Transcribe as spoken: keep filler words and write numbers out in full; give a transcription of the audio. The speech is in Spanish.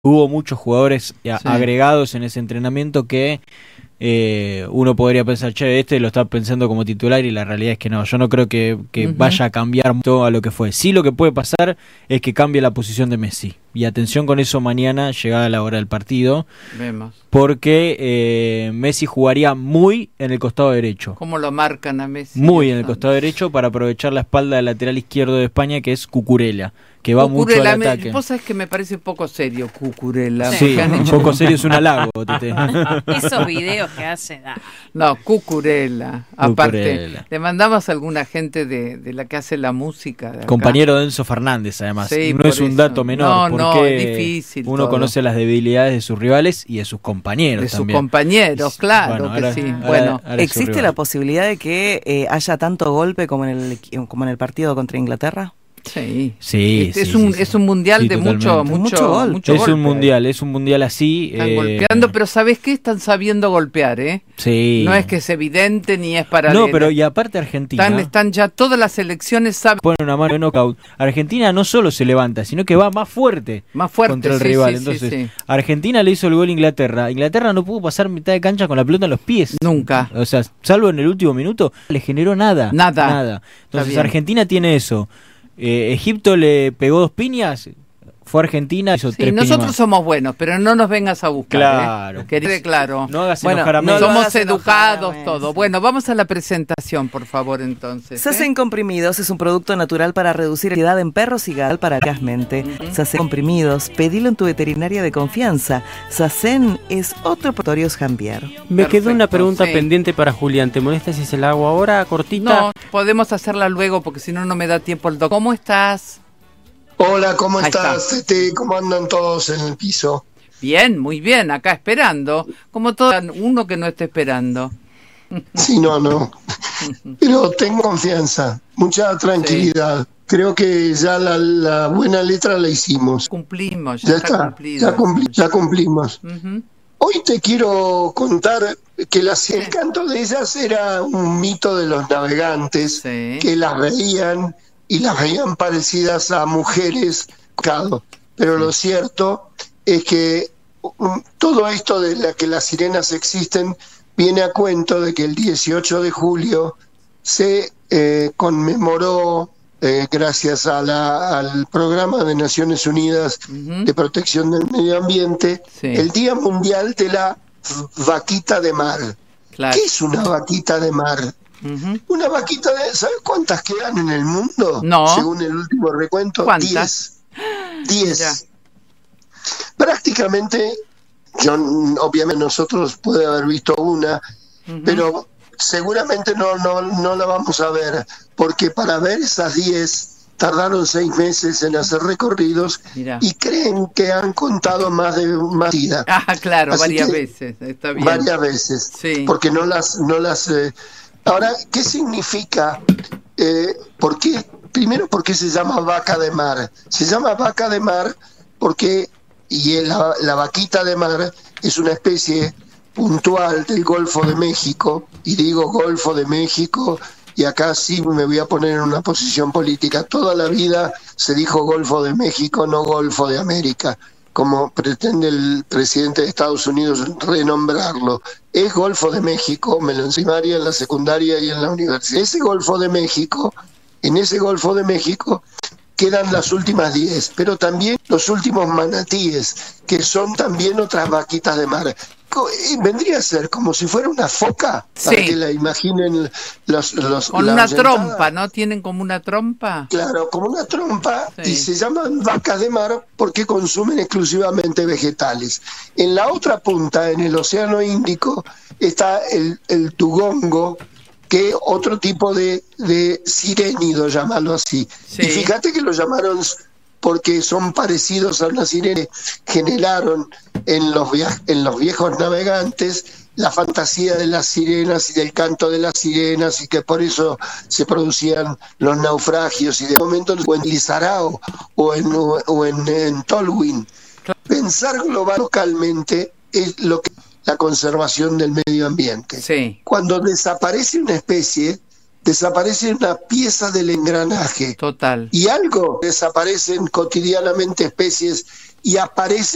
Hubo muchos jugadores a- Sí. agregados en ese entrenamiento que eh, uno podría pensar, che, este lo está pensando como titular, y la realidad es que no. Yo no creo que, que Ujú. vaya a cambiar mucho a lo que fue. Sí, lo que puede pasar es que cambie la posición de Messi. Y atención con eso mañana, llegada la hora del partido, Vemos. porque eh, Messi jugaría muy en el costado derecho. ¿Cómo lo marcan a Messi? Muy en el Dios costado santo. derecho para aprovechar la espalda del lateral izquierdo de España, que es Cucurella, que va mucho Cucurella, al me- ataque. Vos sabés que me parece poco serio Cucurella. Sí, porque han un hecho- poco serio, es un halago, Tete. Esos videos que hace, da. No, Cucurella. Aparte, Cucurella. le mandamos a alguna gente de, de la que hace la música. de acá. Compañero de Enzo Fernández, además. Sí, no por es un eso. dato menor, No, no, porque es difícil uno todo. conoce las debilidades de sus rivales y de sus compañeros De sus también. compañeros, claro Bueno, que ahora- sí. ahora- Bueno, ahora es su ¿Existe rival. la posibilidad de que eh, haya tanto golpe como en el equi- como en el partido contra Inglaterra? sí. Sí, es, sí, es un sí, sí. es un mundial Sí, de mucho totalmente. mucho Mucho golpe. mucho Es golpe. un mundial, es un mundial así. Están eh, golpeando, pero ¿sabés qué? Están sabiendo golpear, ¿eh? Sí. No es que es evidente ni es para No, pero y aparte Argentina están, están ya todas las selecciones saben pone una mano de knockout. Argentina no solo se levanta, sino que va más fuerte, más fuerte contra el sí, rival. sí, sí, Entonces, sí. Argentina le hizo el gol a Inglaterra. Inglaterra no pudo pasar mitad de cancha con la pelota en los pies. Nunca. O sea, salvo en el último minuto, le generó nada. Nada. Nada. Entonces, bien. Argentina tiene eso. Eh, Egipto le pegó dos piñas, fue Argentina, hizo Sí, tres piñas nosotros más. somos buenos, pero no nos vengas a buscar. Claro. ¿eh? Que quede claro. No hagas Bueno, enojar a no Messi. lo Somos hagas enojar a educados, Messi. todo. Bueno, vamos a la presentación, por favor, entonces. ¿eh? Sacen Comprimidos es un producto natural para reducir la ansiedad en perros y gatos para eficazmente. Sacen Comprimidos, pedilo en tu veterinaria de confianza. Sacen es otro Pretorios Jambier. Me quedó una Perfecto, pregunta sí. pendiente para Julián. ¿Te molesta si se la hago ahora, cortita? No, podemos hacerla luego porque si no, no me da tiempo el doctor. ¿Cómo estás? Hola, ¿cómo Ahí estás, Tete? ¿Cómo andan todos en el piso? Bien, muy bien, acá esperando. Como todo uno que no esté esperando. Sí, no, no. Pero tengo confianza, mucha tranquilidad. Creo que ya la, la buena letra la hicimos. Cumplimos, ya, Ya está, está, cumplido. ya, cumpli- ya cumplimos. Ujú. Hoy te quiero contar que las- el canto de ellas era un mito de los navegantes Sí. que las veían y las veían parecidas a mujeres. Pero lo cierto es que um, todo esto de la que las sirenas existen viene a cuento de que el dieciocho de julio se eh, conmemoró, eh, gracias a la, al programa de Naciones Unidas Ujú. de protección del medio ambiente, Sí. el Día Mundial de la Vaquita de Mar. Claro. ¿Qué es una vaquita de mar? Ujú. Una vaquita de... ¿Sabes cuántas quedan en el mundo? No. Según el último recuento, ¿Cuántas? diez. Diez. Mira. Prácticamente, yo, obviamente nosotros puede haber visto una, Ujú. pero seguramente no, no, no la vamos a ver, porque para ver esas diez tardaron seis meses en hacer recorridos Mira. y creen que han contado más de más vida. Ah, claro, Así varias que- veces. Está bien. Varias veces, Sí. porque no las... No las eh, Ahora, ¿qué significa? Eh, ¿por qué? Primero, ¿por qué se llama vaca de mar? Se llama vaca de mar porque, y el- la, la vaquita de mar es una especie puntual del Golfo de México, y digo Golfo de México, y acá sí me voy a poner en una posición política. Toda la vida se dijo Golfo de México, no Golfo de América, como pretende el presidente de Estados Unidos renombrarlo. Es Golfo de México, me lo enseñaría en la secundaria y en la universidad. Ese Golfo de México, en ese Golfo de México quedan las últimas diez, pero también los últimos manatíes, que son también otras vaquitas de mar. Co- eh, Vendría a ser como si fuera una foca, para Sí. que la imaginen los... los Con la una oyentada. trompa, ¿no? ¿Tienen como una trompa? Claro, como una trompa, Sí. y se llaman vacas de mar porque consumen exclusivamente vegetales. En la otra punta, en el Océano Índico, está el, el tugongo, que otro tipo de, de sirénido, llamarlo así. Sí. Y fíjate que lo llamaron porque son parecidos a una sirena, generaron en los, via- en los viejos navegantes la fantasía de las sirenas y del canto de las sirenas, y que por eso se producían los naufragios, y de momento o en Lizarao o en, o en, en Tolwyn. Pensar global localmente es lo que la conservación del medio ambiente. Sí, Cuando desaparece una especie, desaparece una pieza del engranaje, total. y algo desaparecen cotidianamente especies y aparecen